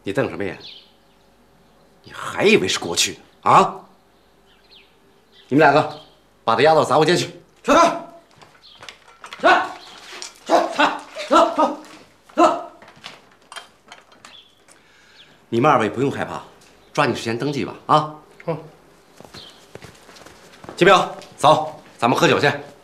你瞪什么眼？你还以为是过去呢啊？你们两个把他押到杂物间去。去！走！你们二位不用害怕，抓紧时间登记吧啊！金彪，走，咱们喝酒去。